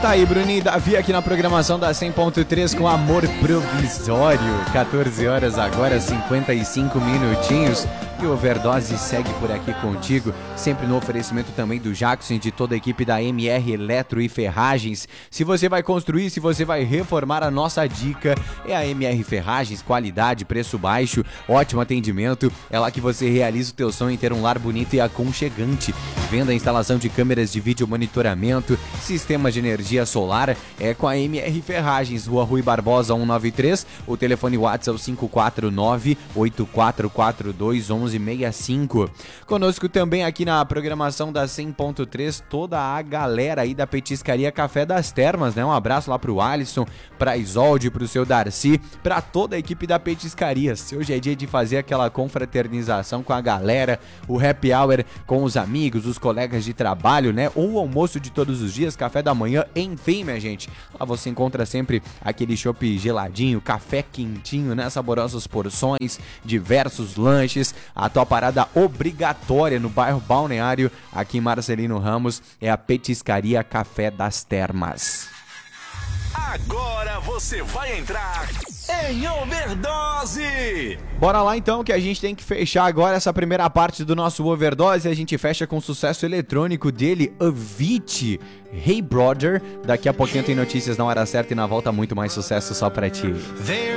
Tá aí, Bruninho e Davi aqui na programação da 100.3 com Amor Provisório. 14 horas agora, 55 minutinhos. E o Overdose segue por aqui contigo, sempre no oferecimento também do Jackson e de toda a equipe da MR Eletro e Ferragens. Se você vai construir, se você vai reformar, a nossa dica é a MR Ferragens, qualidade, preço baixo, ótimo atendimento. É lá que você realiza o teu sonho em ter um lar bonito e aconchegante. Venda a instalação de câmeras de vídeo monitoramento, sistemas de energia solar, é com a MR Ferragens, Rua Rui Barbosa 193, o telefone WhatsApp é o 549-8442-1165. Conosco também aqui na programação da 100.3, toda a galera aí da Petiscaria Café das Termas, né? Um abraço lá pro Alisson, pra Isolde, pro seu Darcy, pra toda a equipe da Petiscaria. Se hoje é dia de fazer aquela confraternização com a galera, o happy hour com os amigos, os colegas de trabalho, né? Ou o almoço de todos os dias, café da manhã, enfim, minha gente. Lá você encontra sempre aquele chopp geladinho, café quentinho, né? Saborosas porções, diversos lanches. A tua parada obrigatória no bairro Balneário, aqui em Marcelino Ramos, é a Petiscaria Café das Termas. Agora você vai entrar em Overdose! Bora lá então, que a gente tem que fechar agora essa primeira parte do nosso Overdose. A gente fecha com o sucesso eletrônico dele, Avicii, Hey Brother. Daqui a pouquinho tem notícias na hora certa e na volta muito mais sucesso só pra ti.